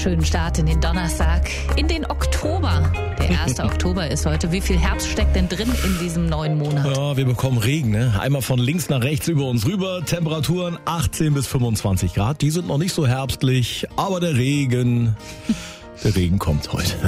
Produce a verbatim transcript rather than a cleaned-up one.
schönen Start in den Donnerstag, in den Oktober. Der erste Oktober ist heute. Wie viel Herbst steckt denn drin in diesem neuen Monat? Ja, wir bekommen Regen, ne? Einmal von links nach rechts über uns rüber. Temperaturen achtzehn bis fünfundzwanzig Grad. Die sind noch nicht so herbstlich, aber der Regen, der Regen kommt heute.